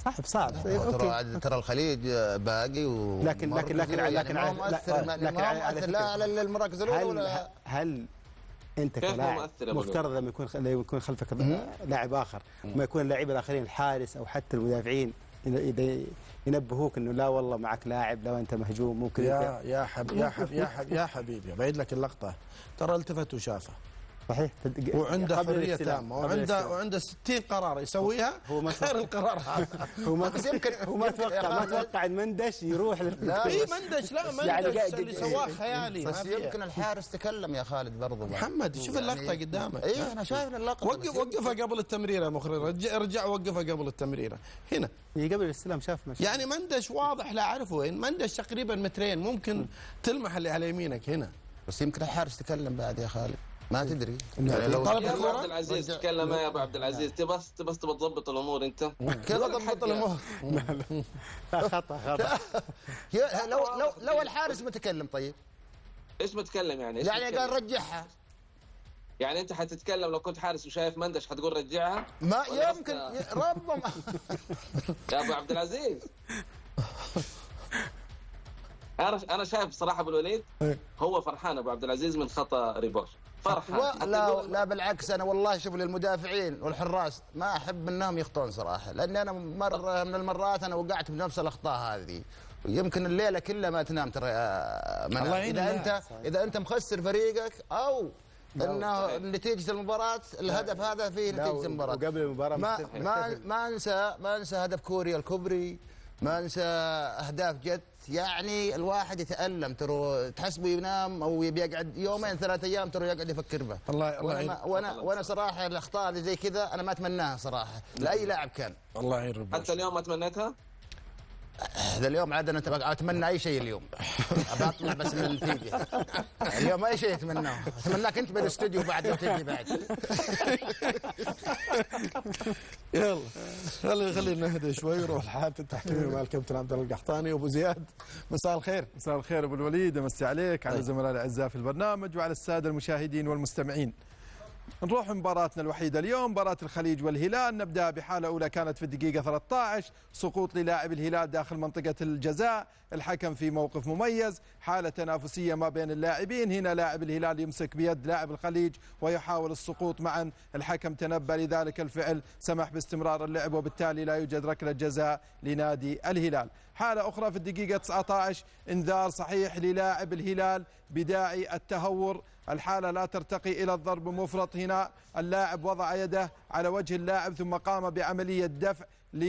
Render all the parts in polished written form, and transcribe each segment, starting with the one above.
صعب. ترى الخليج باقي لكن ما هو مؤثر لا على المراكز الاولى ولا. هل انت كلاعب مفترض لما يكون خلفك لاعب اخر وما يكون اللاعبين الاخرين الحارس او حتى المدافعين اذا ينبهوك انه لا والله معك لاعب لو انت مهجوم ممكن يا حبيبي بعيد لك اللقطه، ترى التفت وشافه صحيح وعنده حريه تامه وعنده 60 قرار يسويها غير القرار هذا. بس يمكن هو ما توقع ان مندش يروح لا مندش يعني اللي سواه خيالي. بس يمكن الحارس تكلم يا خالد برضه. محمد شوف اللقطه قدامك. اي انا شايف اللقطه. وقفها قبل التمريره يا مخرج، ارجع وقفها قبل التمريره هنا. قبل الاستلام شاف يعني مندش واضح لا اعرفه وين، مندش تقريبا مترين ممكن تلمح اللي على يمينك هنا. بس يمكن الحارس تكلم بعد يا خالد ما تدري. يعني لو طلب ابو عبد العزيز تكلم يا ابو عبد العزيز تبى تضبط الامور انت كيف اضبط الامور؟ خطا لو الحارس متكلم طيب ايش متكلم يعني قال رجعها. يعني انت حتتكلم لو كنت حارس وشايف مندش حتقول رجعها؟ ما يمكن ربما يا ابو عبد العزيز. انا شايف بصراحه ابو الوليد هو فرحان ابو عبد العزيز من خطا ريبوش فرحان. لا بالعكس انا والله شوف للمدافعين والحراس ما احب انهم يخطئون صراحه، لاني انا مره من المرات انا وقعت بنفس الاخطاء هذه ويمكن الليله كلها ما تنام ترى. اذا انت مخسر فريقك او انه نتيجه المباراه الهدف هذا فيه نتيجه المباراه. وقبل المباراه ما انسى هدف كوريا الكبري، ما انسى اهداف جت. يعني الواحد يتألم ترى تحسبه ينام او بيقعد يومين 3 ايام ترى يقعد يفكر به. وانا صراحه الاخطاء اللي زي كذا انا ما اتمناها صراحه لاي لاعب كان. الله يعين ربك. حتى اليوم ما تمنيتها؟ هذا اليوم عاد انا اتمنى اي شيء اليوم. بطلع بس من النتيجه. اليوم اي شيء اتمناه. اتمناك انت بالاستوديو بعد ما تجي بعد. يلا خلينا نهدى شوي ونروح لحاله التحكيم مع الكابتن عبد الله القحطاني وابو زياد. مساء الخير. مساء الخير ابو الوليد، امسي عليك على الزملاء الاعزاء في البرنامج وعلى الساده المشاهدين والمستمعين. نروح مباراتنا الوحيدة اليوم، مباراة الخليج والهلال. نبدأ بحالة أولى كانت في الدقيقة 13 سقوط للاعب الهلال داخل منطقة الجزاء، الحكم في موقف مميز، حالة تنافسية ما بين اللاعبين. هنا لاعب الهلال يمسك بيد لاعب الخليج ويحاول السقوط معا، الحكم تنبأ لذلك الفعل سمح باستمرار اللعب وبالتالي لا يوجد ركلة جزاء لنادي الهلال. حالة أخرى في الدقيقة 19 انذار صحيح للاعب الهلال بداعي التهور، الحالة لا ترتقي إلى الضرب مفرط. هنا اللاعب وضع يده على وجه اللاعب ثم قام بعملية دفع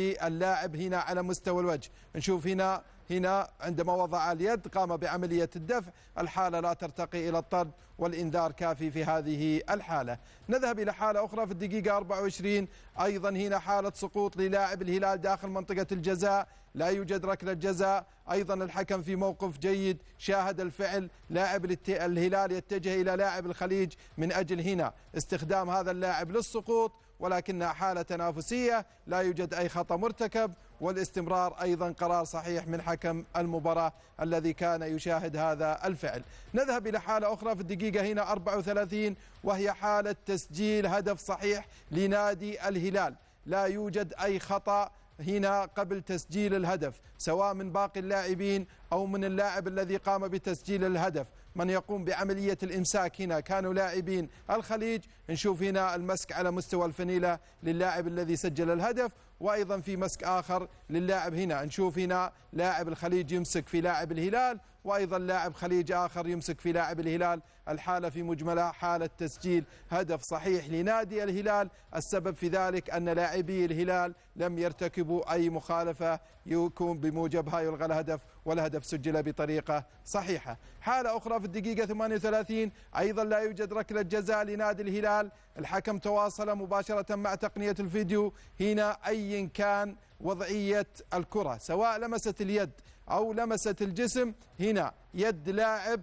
للاعب هنا على مستوى الوجه. نشوف هنا عندما وضع اليد قام بعملية الدفع، الحالة لا ترتقي إلى الطرد والإنذار كافي في هذه الحالة. نذهب إلى حالة أخرى في الدقيقة 24 أيضا هنا حالة سقوط للاعب الهلال داخل منطقة الجزاء، لا يوجد ركلة جزاء. أيضا الحكم في موقف جيد شاهد الفعل، لاعب الهلال يتجه إلى لاعب الخليج من أجل هنا استخدام هذا اللاعب للسقوط، ولكنها حالة تنافسية لا يوجد أي خطأ مرتكب، والاستمرار أيضا قرار صحيح من حكم المباراة الذي كان يشاهد هذا الفعل. نذهب إلى حالة أخرى في الدقيقة هنا 34 وهي حالة تسجيل هدف صحيح لنادي الهلال، لا يوجد أي خطأ هنا قبل تسجيل الهدف سواء من باقي اللاعبين أو من اللاعب الذي قام بتسجيل الهدف. من يقوم بعملية الإمساك هنا كانوا لاعبين الخليج. نشوف هنا المسك على مستوى الفنيلة للاعب الذي سجل الهدف، وأيضا في مسك آخر للاعب هنا. نشوف هنا لاعب الخليج يمسك في لاعب الهلال وأيضا لاعب خليج آخر يمسك في لاعب الهلال. الحالة في مجملها حالة تسجيل هدف صحيح لنادي الهلال، السبب في ذلك أن لاعبي الهلال لم يرتكبوا أي مخالفة يكون بموجبها يلغى الهدف، والهدف سجل بطريقة صحيحة. حالة أخرى في الدقيقة 38 أيضا لا يوجد ركلة جزاء لنادي الهلال، الحكم تواصل مباشرة مع تقنية الفيديو. هنا أي كان وضعية الكرة سواء لمست اليد أو لمست الجسم، هنا يد لاعب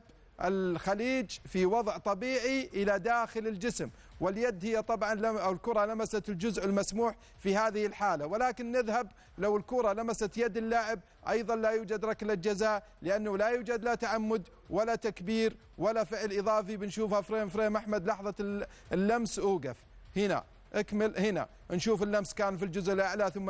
الخليج في وضع طبيعي إلى داخل الجسم، واليد هي طبعا أو الكرة لمست الجزء المسموح في هذه الحالة. ولكن نذهب لو الكرة لمست يد اللاعب أيضا لا يوجد ركلة جزاء، لأنه لا يوجد لا تعمد ولا تكبير ولا فعل إضافي. بنشوفها فريم أحمد لحظة اللمس، أوقف هنا اكمل، هنا نشوف اللمس كان في الجزء الأعلى ثم